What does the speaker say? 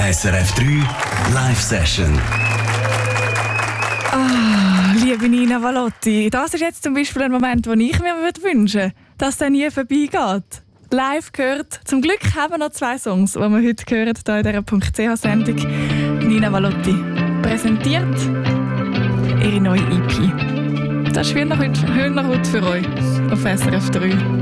SRF 3 Live-Session. Liebe Nina Valotti, das ist jetzt zum Beispiel ein Moment, den ich mir wünschen würde, dass der nie vorbeigeht. Live gehört. Zum Glück haben wir noch 2 Songs, die wir heute hören, hier in dieser .ch-Sendung. Nina Valotti präsentiert ihre neue EP. Das ist heute für euch auf SRF 3.